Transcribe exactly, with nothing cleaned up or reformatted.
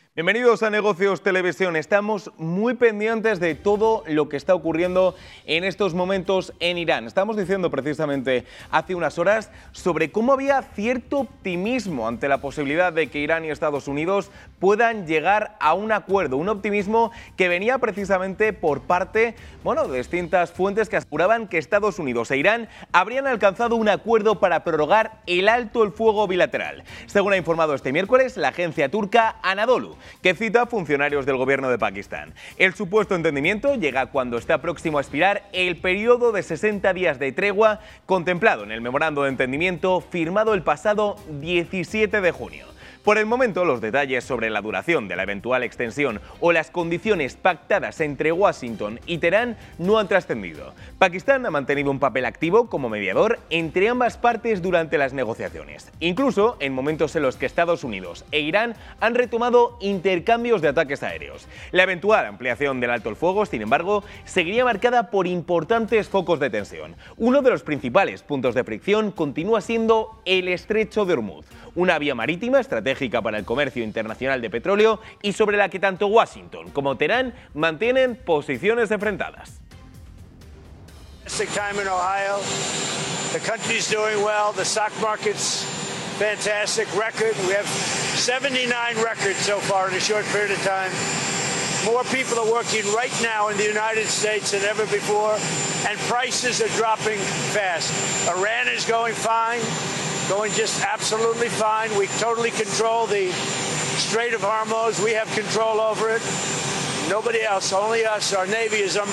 Bienvenidos a Negocios Televisión. Estamos muy pendientes de todo lo que está ocurriendo en estos momentos en Irán. Estamos diciendo precisamente hace unas horas sobre cómo había cierto optimismo ante la posibilidad de que Irán y Estados Unidos puedan llegar a un acuerdo. Un optimismo que venía precisamente por parte, bueno, de distintas fuentes que aseguraban que Estados Unidos e Irán habrían alcanzado un acuerdo para prorrogar el alto el fuego bilateral. Según ha informado este miércoles la agencia turca Anadolu, que cita a funcionarios del gobierno de Pakistán. El supuesto entendimiento llega cuando está próximo a expirar el periodo de sesenta días de tregua contemplado en el memorando de entendimiento firmado el pasado diecisiete de junio. Por el momento, los detalles sobre la duración de la eventual extensión o las condiciones pactadas entre Washington y Teherán no han trascendido. Pakistán ha mantenido un papel activo como mediador entre ambas partes durante las negociaciones, incluso en momentos en los que Estados Unidos e Irán han retomado intercambios de ataques aéreos. La eventual ampliación del alto el fuego, sin embargo, seguiría marcada por importantes focos de tensión. Uno de los principales puntos de fricción continúa siendo el Estrecho de Hormuz, una vía marítima estratégica para el comercio internacional de petróleo y sobre la que tanto Washington como Teherán mantienen posiciones enfrentadas. Time in Ohio. The country's doing well. The stock market's fantastic record. We have seventy-nine records so far in a short period of time. More people are working right now in the United States than ever before, and prices are dropping fast. Iran is going fine. Going just absolutely fine. We totally control the Strait of Hormuz. We have control over it. Nobody else, only us. Our Navy is unbelievable.